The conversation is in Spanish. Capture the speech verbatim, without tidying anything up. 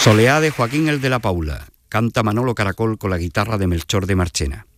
Soleá de Joaquín el de la Paula. Canta Manolo Caracol con la guitarra de Melchor de Marchena.